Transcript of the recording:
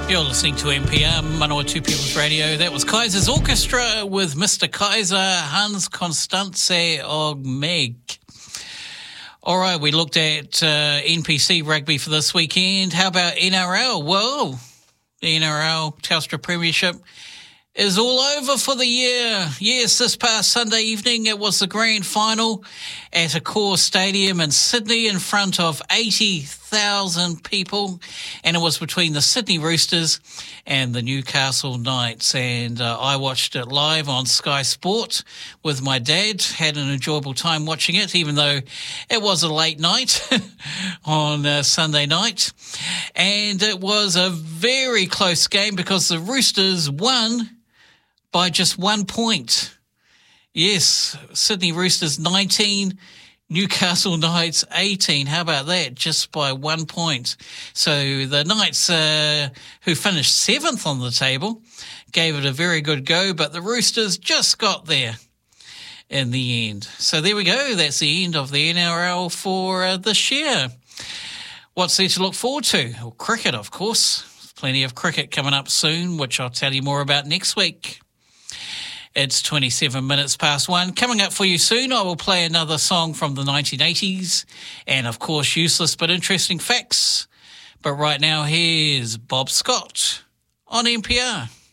You're listening to NPR, Manawatu People's Radio. That was Kaiser's Orchestra with Mr. Kaiser, Hans Constance og Meg. All right, we looked at NPC rugby for this weekend. How about NRL? Well, the NRL Telstra Premiership is all over for the year. Yes, this past Sunday evening it was the grand final at Accor Stadium in Sydney in front of 80,000 people, and it was between the Sydney Roosters and the Newcastle Knights, and I watched it live on Sky Sport with my dad. Had an enjoyable time watching it, even though it was a late night on Sunday night, and it was a very close game because the Roosters won by just 1 point. Yes, Sydney Roosters 19, Newcastle Knights 18. How about that? Just by 1 point. So the Knights, who finished 7th on the table, gave it a very good go, but the Roosters just got there in the end. So there we go. That's the end of the NRL for this year. What's there to look forward to? Well, cricket, of course. Plenty of cricket coming up soon, which I'll tell you more about next week. It's 27 minutes past 1. Coming up for you soon, I will play another song from the 1980s and, of course, useless but interesting facts. But right now, here's Bob Scott on NPR.